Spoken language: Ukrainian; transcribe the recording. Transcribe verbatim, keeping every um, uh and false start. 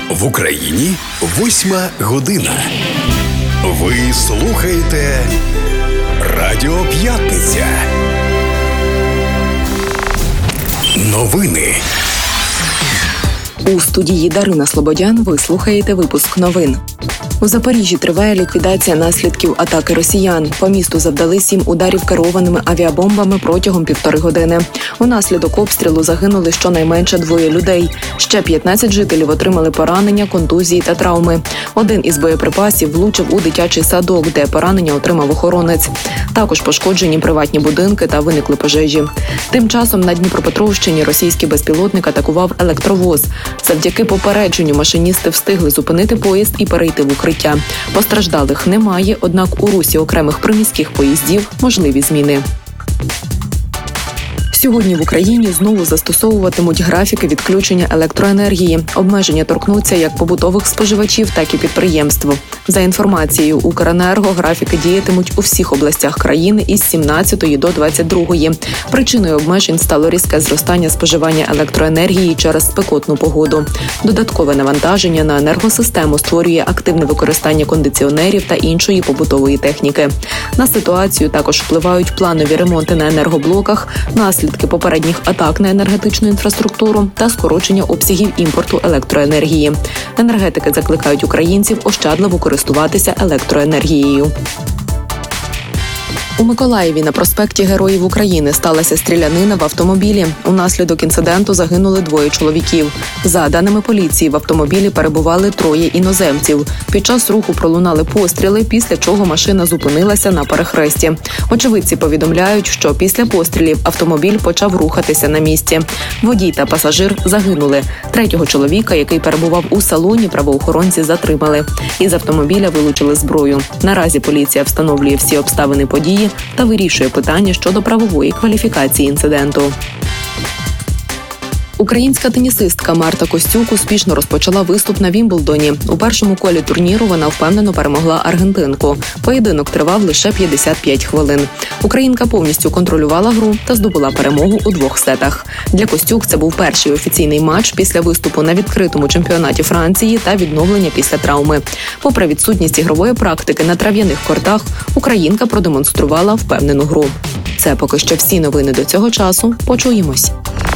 В Україні восьма година. Ви слухаєте Радіо П'ятниця. Новини. У студії Дарина Слободян ви слухаєте випуск новин. У Запоріжжі триває ліквідація наслідків атаки росіян. По місту завдали сім ударів керованими авіабомбами протягом півтори години. Унаслідок обстрілу загинули щонайменше двоє людей. Ще п'ятнадцять жителів отримали поранення, контузії та травми. Один із боєприпасів влучив у дитячий садок, де поранення отримав охоронець. Також пошкоджені приватні будинки та виникли пожежі. Тим часом на Дніпропетровщині російський безпілотник атакував електровоз. Завдяки попередженню машиністи встигли зупинити поїзд і перейти в укриття. Постраждалих немає, однак у русі окремих приміських поїздів можливі зміни. Сьогодні в Україні знову застосовуватимуть графіки відключення електроенергії. Обмеження торкнуться як побутових споживачів, так і підприємств. За інформацією Укренерго, графіки діятимуть у всіх областях країни із сімнадцятої до двадцять другої. Причиною обмежень стало різке зростання споживання електроенергії через спекотну погоду. Додаткове навантаження на енергосистему створює активне використання кондиціонерів та іншої побутової техніки. На ситуацію також впливають планові ремонти на енергоблоках, наслідки попередніх атак на енергетичну інфраструктуру та скорочення обсягів імпорту електроенергії. Енергетики закликають українців ощадливо користуватися електроенергією. У Миколаєві на проспекті Героїв України сталася стрілянина в автомобілі. Унаслідок інциденту загинули двоє чоловіків. За даними поліції, в автомобілі перебували троє іноземців. Під час руху пролунали постріли, після чого машина зупинилася на перехресті. Очевидці повідомляють, що після пострілів автомобіль почав рухатися на місці. Водій та пасажир загинули. Третього чоловіка, який перебував у салоні, правоохоронці затримали. Із автомобіля вилучили зброю. Наразі поліція встановлює всі обставини події та вирішує питання щодо правової кваліфікації інциденту. Українська тенісистка Марта Костюк успішно розпочала виступ на Вімблдоні. У першому колі турніру вона впевнено перемогла аргентинку. Поєдинок тривав лише п'ятдесят п'ять хвилин. Українка повністю контролювала гру та здобула перемогу у двох сетах. Для Костюк це був перший офіційний матч після виступу на відкритому чемпіонаті Франції та відновлення після травми. Попри відсутність ігрової практики на трав'яних кортах, українка продемонструвала впевнену гру. Це поки що всі новини до цього часу. Почуємось.